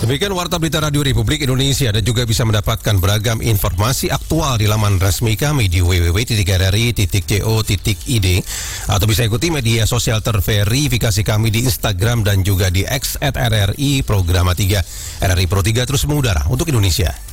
Demikian Warta Berita Radio Republik Indonesia, dan juga bisa mendapatkan beragam informasi aktual di laman resmi kami di www.rri.co.id atau bisa ikuti media sosial terverifikasi kami di Instagram dan juga di X @RRI Programa 3. RRI Pro 3 terus mengudara untuk Indonesia.